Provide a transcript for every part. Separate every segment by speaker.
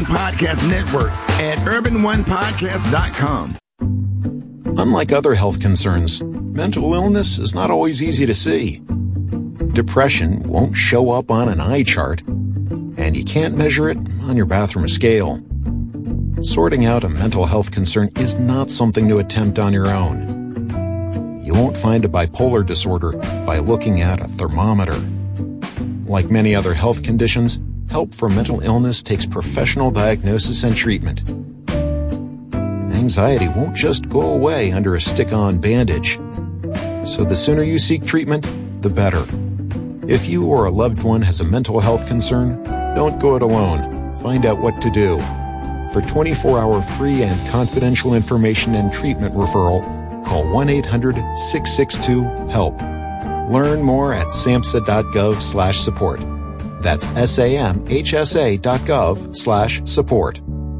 Speaker 1: One Podcast Network at urbanonepodcast.com.
Speaker 2: Unlike other health concerns, mental illness is not always easy to see. Depression won't show up on an eye chart, and you can't measure it on your bathroom scale. Sorting out a mental health concern is not something to attempt on your own. You won't find a bipolar disorder by looking at a thermometer. Like many other health conditions, help for mental illness takes professional diagnosis and treatment. Anxiety won't just go away under a stick-on bandage. So the sooner you seek treatment, the better. If you or a loved one has a mental health concern, don't go it alone. Find out what to do. For 24-hour free and confidential information and treatment referral, call 1-800-662-HELP. Learn more at samhsa.gov/support. That's samhsa.gov/support.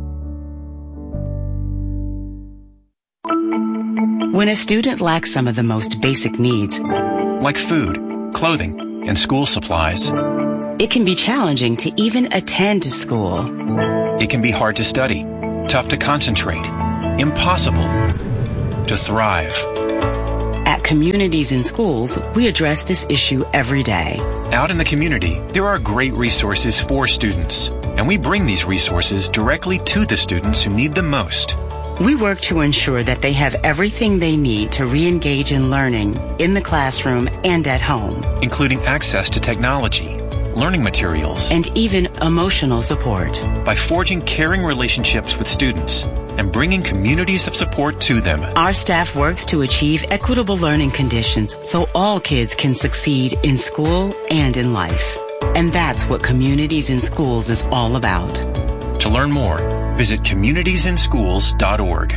Speaker 3: When a student lacks some of the most basic needs,
Speaker 4: like food, clothing, and school supplies,
Speaker 3: it can be challenging to even attend to school.
Speaker 4: It can be hard to study, tough to concentrate, impossible to thrive.
Speaker 3: At Communities in Schools, we address this issue every day.
Speaker 4: Out in the community, there are great resources for students, and we bring these resources directly to the students who need them most.
Speaker 3: We work to ensure that they have everything they need to re-engage in learning in the classroom and at home,
Speaker 4: including access to technology, learning materials,
Speaker 3: and even emotional support.
Speaker 4: By forging caring relationships with students and bringing communities of support to them,
Speaker 3: our staff works to achieve equitable learning conditions so all kids can succeed in school and in life. And that's what Communities in Schools is all about.
Speaker 4: To learn more, visit communitiesinschools.org.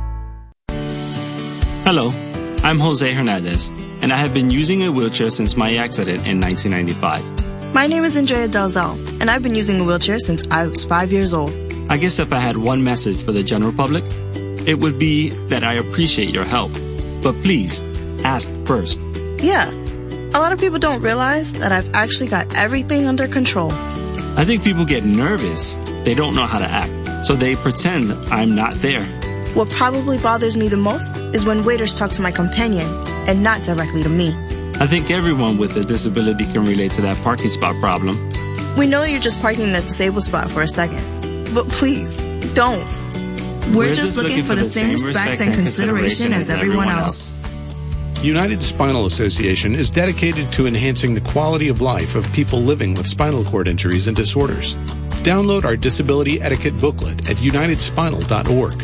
Speaker 5: Hello, I'm Jose Hernandez, and I have been using a wheelchair since my accident in 1995.
Speaker 6: My name is Andrea Dalzell, and I've been using a wheelchair since I was 5 years old.
Speaker 5: I guess if I had one message for the general public, it would be that I appreciate your help. But please, ask first.
Speaker 6: Yeah, a lot of people don't realize that I've actually got everything under control.
Speaker 5: I think people get nervous. They don't know how to act, so they pretend I'm not there.
Speaker 6: What probably bothers me the most is when waiters talk to my companion and not directly to me.
Speaker 5: I think everyone with a disability can relate to that parking spot problem.
Speaker 6: We know you're just parking in that disabled spot for a second, but please, don't. We're just looking for the same respect and consideration as everyone else.
Speaker 7: United Spinal Association is dedicated to enhancing the quality of life of people living with spinal cord injuries and disorders. Download our disability etiquette booklet at unitedspinal.org.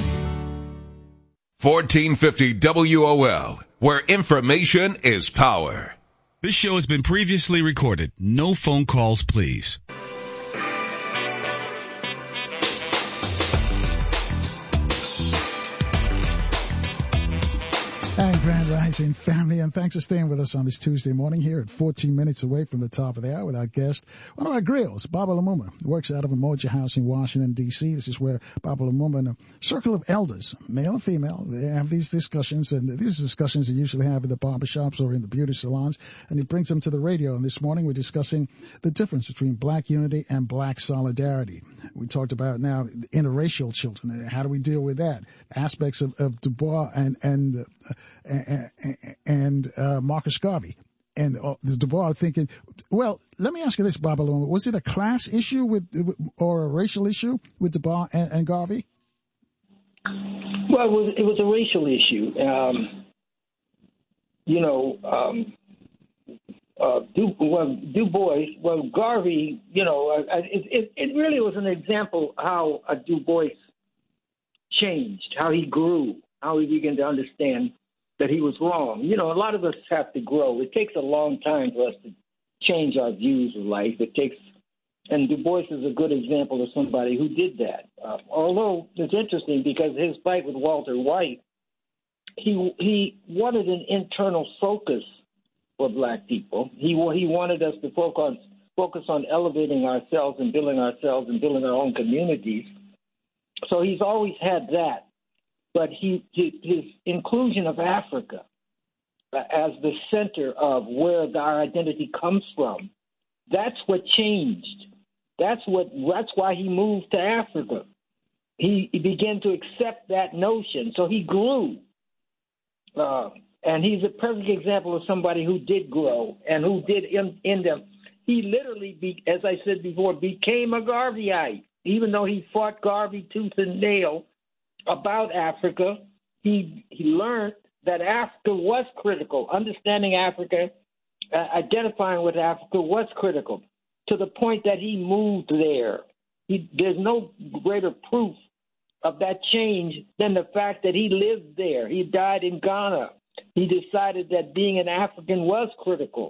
Speaker 8: 1450 WOL, where information is power.
Speaker 9: This show has been previously recorded. No phone calls, please.
Speaker 10: And Grand Rising family, and thanks for staying with us on this Tuesday morning here at 14 minutes away from the top of the hour with our guest, one of our grills, Baba Lumumba, works out of Umoja House in Washington, D.C. This is where Baba Lumumba and a circle of elders, male and female, they have these discussions, and these discussions they usually have in the barbershops or in the beauty salons, and he brings them to the radio. And this morning we're discussing the difference between black unity and black solidarity. We talked about now interracial children. How do we deal with that? Aspects of Du Bois and Marcus Garvey. And Du Bois thinking, well, let me ask you this, Baba Lumumba. Was it a class issue or a racial issue with Du Bois and Garvey?
Speaker 11: Well, it was a racial issue. Du Bois, Garvey, it really was an example how Du Bois changed, how he grew, how he began to understand that he was wrong. A lot of us have to grow. It takes a long time for us to change our views of life. And Du Bois is a good example of somebody who did that. Although it's interesting because his fight with Walter White, he wanted an internal focus for black people. He wanted us to focus on elevating ourselves and building our own communities. So he's always had that. But his inclusion of Africa as the center of where our identity comes from, that's what changed. That's why he moved to Africa. He began to accept that notion. So he grew. And he's a perfect example of somebody who did grow and who did in them. He literally, as I said before, became a Garveyite. Even though he fought Garvey tooth and nail about Africa, he learned that Africa was critical. Understanding Africa, identifying with Africa was critical, to the point that he moved there. There's no greater proof of that change than the fact that he lived there. He died in Ghana. He decided that being an African was critical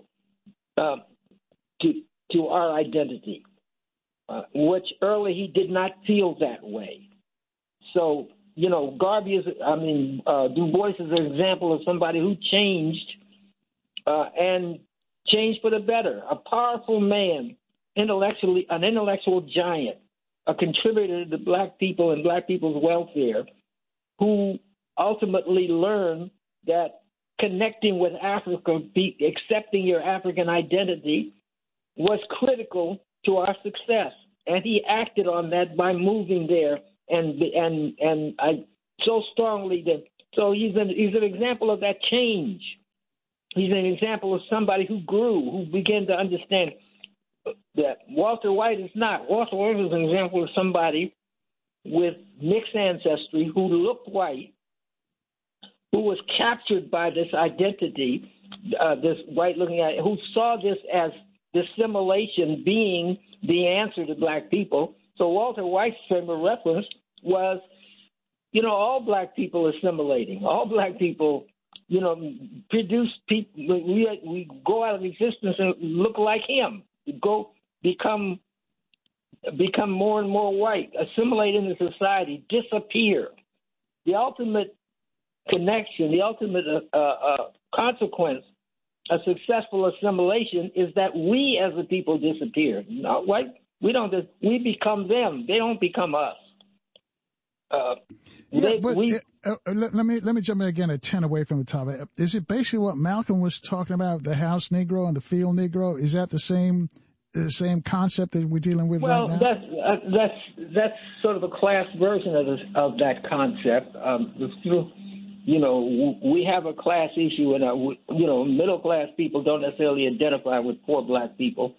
Speaker 11: to our identity, which early he did not feel that way. So, Garvey Du Bois is an example of somebody who changed and changed for the better. A powerful man, an intellectual giant, a contributor to black people and black people's welfare, who ultimately learned that connecting with Africa, accepting your African identity, was critical to our success. And he acted on that by moving there, and I so strongly that. So he's an example of that change. He's an example of somebody who grew, who began to understand that Walter White is not. Walter White is an example of somebody with mixed ancestry who looked white, who was captured by this identity, this white-looking, who saw this as dissimulation being the answer to black people. So Walter White's frame of reference was, all black people assimilating, all black people, produce people. We go out of existence and look like him. Go become more and more white, assimilate into society, disappear. The ultimate connection, the ultimate consequence of successful assimilation is that we as a people disappear. Not white. We become them. They don't become us.
Speaker 10: Let me jump in again at 10 away from the top. Is it basically what Malcolm was talking about, the house Negro and the field Negro? Is that the same concept that we're dealing with right now?
Speaker 11: That's sort of a class version of that concept. We have a class issue, and middle class people don't necessarily identify with poor black people.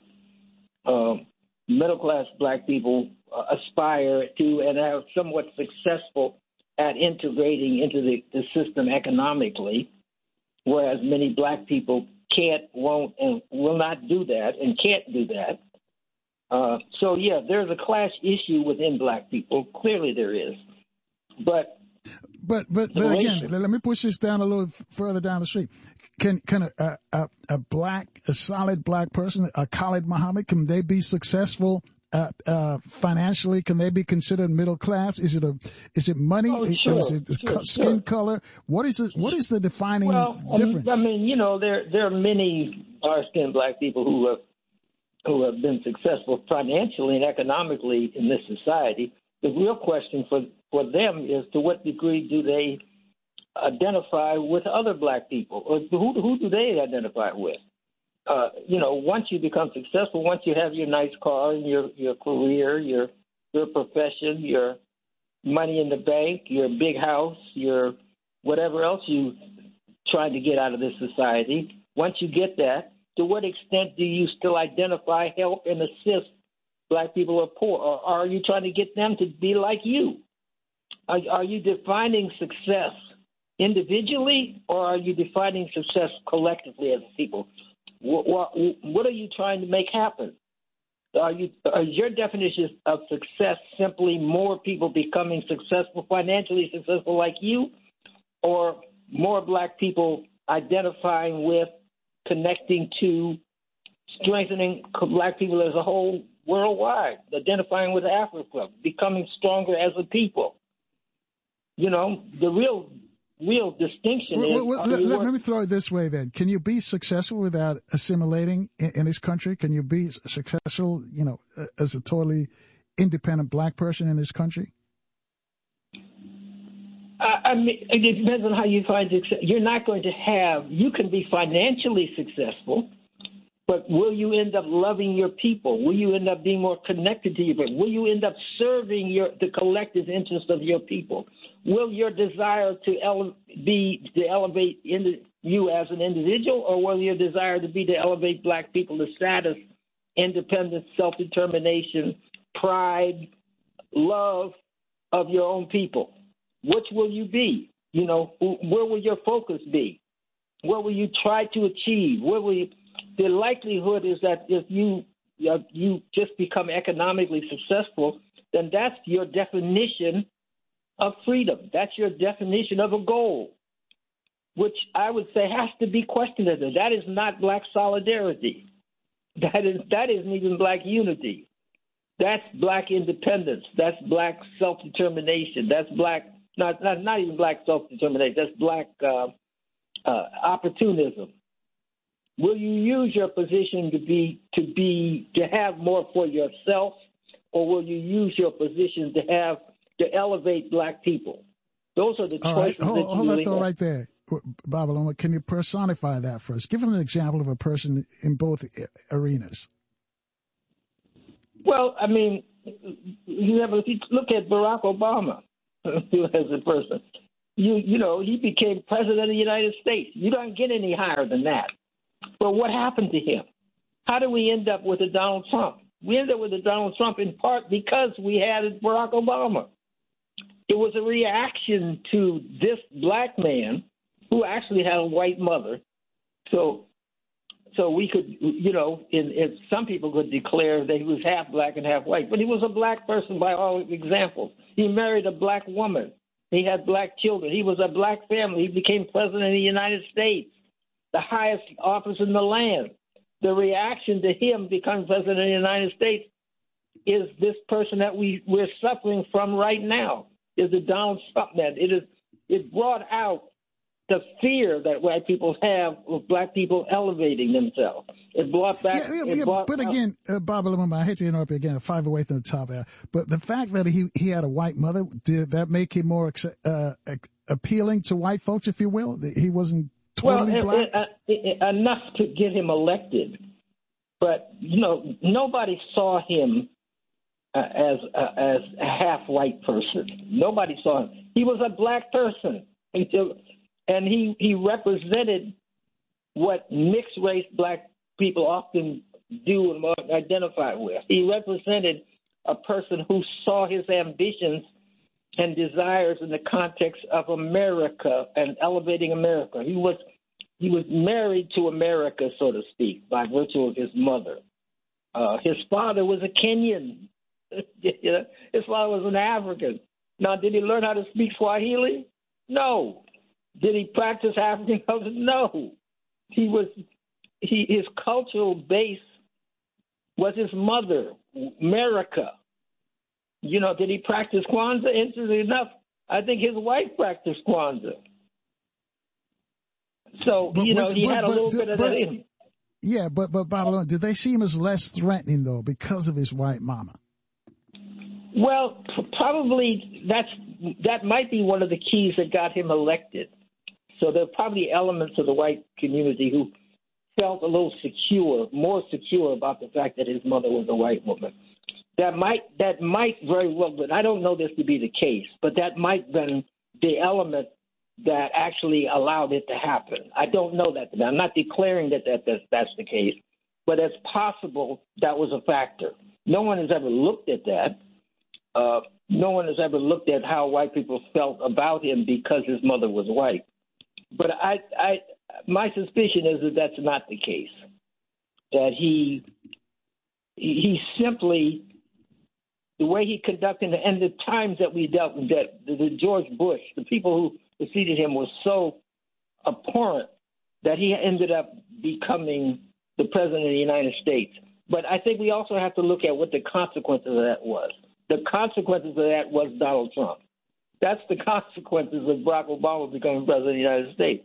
Speaker 11: Middle class black people aspire to and are somewhat successful at integrating into the system economically, whereas many black people can't, won't, and will not do that, and can't do that. There's a class issue within black people. Clearly there is. But
Speaker 10: again, let me push this down a little further down the street. Can a solid black person, a Khalid Muhammad, can they be successful financially? Can they be considered middle class? Is it money?
Speaker 11: Oh, sure.
Speaker 10: Is it skin color? What is the defining difference?
Speaker 11: There are many dark-skinned black people who have been successful financially and economically in this society. The real question for them is, to what degree do they identify with other black people, or who do they identify with? Once you become successful, once you have your nice car, your career, your profession, your money in the bank, your big house, your whatever else you trying to get out of this society, once you get that, to what extent do you still identify, help, and assist black people who are poor? Or are you trying to get them to be like you? Are you defining success individually, or are you defining success collectively as a people? What are you trying to make happen? Is your definition of success simply more people becoming successful, financially successful like you, or more black people identifying with, connecting to, strengthening black people as a whole worldwide, identifying with Africa, becoming stronger as a people? The real distinction is...
Speaker 10: Let me throw it this way then. Can you be successful without assimilating in this country? Can you be successful, as a totally independent black person in this country?
Speaker 11: It depends on how you find success. You're not going to have... You can be financially successful. But will you end up loving your people? Will you end up being more connected to your people? Will you end up serving the collective interest of your people? Will your desire to elevate you as an individual, or will your desire to elevate black people to status, independence, self-determination, pride, love of your own people? Which will you be? You know, where will your focus be? What will you try to achieve? The likelihood is that if you just become economically successful, then that's your definition of freedom. That's your definition of a goal, which I would say has to be questioned. That is not black solidarity. That isn't even black unity. That's black independence. That's black self-determination. That's black not even black self-determination. That's black opportunism. Will you use your position to have more for yourself, or will you use your position to elevate black people? Those are the choices.
Speaker 10: All right. Hold that thought right there, Babylon. Can you personify that for us? Give an example of a person in both arenas.
Speaker 11: Well, I mean, if you look at Barack Obama as a person, you know, he became president of the United States. You don't get any higher than that. But what happened to him? How did we end up with a Donald Trump? We ended up with a Donald Trump in part because we had Barack Obama. It was a reaction to this black man who actually had a white mother. So we could, you know, some people could declare that he was half black and half white, but he was a black person by all examples. He married a black woman. He had black children. He was a black family. He became president of the United States, the highest office in the land. The reaction to him becoming president of the United States is this person that we're suffering from right now, is the Donald Trump man. It brought out the fear that white people have of black people elevating themselves. It brought back.
Speaker 10: But again, Bob, I hate to interrupt you again. 5 away from the top there. But the fact that he had a white mother, did that make him more appealing to white folks, if you will? He wasn't totally black.
Speaker 11: Enough to get him elected, but you know, nobody saw him as a half white person. Nobody saw him. He was a black person. And he represented what mixed race black people often do and identify with. He represented a person who saw his ambitions and desires in the context of America and elevating America. He was married to America, so to speak, by virtue of his mother. His father was a Kenyan. His father was an African. Now, did he learn how to speak Swahili? No. Did he practice African culture? No. His cultural base was his mother, America. You know, did he practice Kwanzaa? Interestingly enough, I think his wife practiced Kwanzaa. So, he had a little bit of that in him.
Speaker 10: Yeah, but Babylon, did they see him as less threatening, though, because of his white mama?
Speaker 11: Well, probably that might be one of the keys that got him elected. So there are probably elements of the white community who felt a little more secure about the fact that his mother was a white woman. That might very well, but I don't know this to be the case, but that might have been the element that actually allowed it to happen. I don't know that. I'm not declaring that that's the case, but it's possible that was a factor. No one has ever looked at that. No one has ever looked at how white people felt about him because his mother was white. But my suspicion is that that's not the case. That he simply, the way he conducted, and the times that we dealt with, that the George Bush, the people who preceded him, was so abhorrent that he ended up becoming the president of the United States. But I think we also have to look at what the consequences of that was. The consequences of that was Donald Trump. That's the consequences of Barack Obama becoming president of the United States,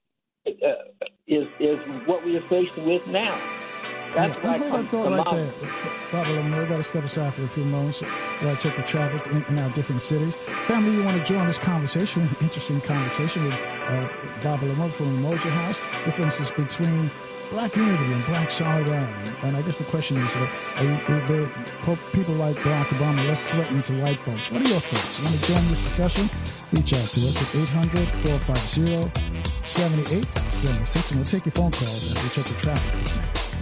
Speaker 11: is what we are facing with now. That's why
Speaker 10: hold that thought right there. Babylon, we've got to step aside for a few moments while I check the traffic in our different cities. Family, you want to join this conversation, interesting conversation with Babylon from Emoji House, differences between black unity and black solidarity. And I guess the question is, the people like Barack Obama less threatening to white folks. What are your thoughts? You want to join this discussion? Reach out to us at 800-450-7876. And we'll take your phone calls as we check the traffic this next.